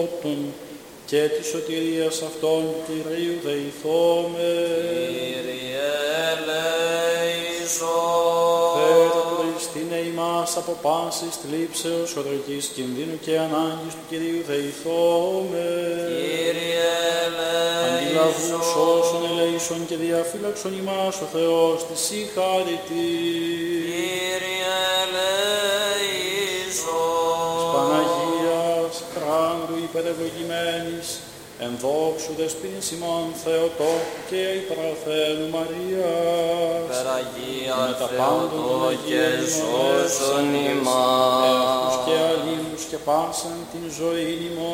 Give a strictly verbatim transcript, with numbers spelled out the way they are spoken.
και της σωτηρίας αυτών Κυρίου δεηθώμε. Κύριε ελέησον. Φέρε Χριστίνε ημάς από πάσης θλίψεως, οδρικής κινδύνου και ανάγκης του Κυρίου δεηθώμε. Κύριε ελέησον. Αντιλαβούς όσων ελέησον και διαφύλαξον ημάς ο Θεός της η χάρητη. Κύριε ελέησον. Της Παναγίας Χράντου υπερευλογημένης, εν δόξου δεσποίνης ημών Θεοτόκου και υπεραθένου Μαρίας, Περαγία με τα πάντων των Θεοτό και Αγίων σώσον ημών, ημάς. εύχους και αλλήλους και πάσαν την ζωή ημών.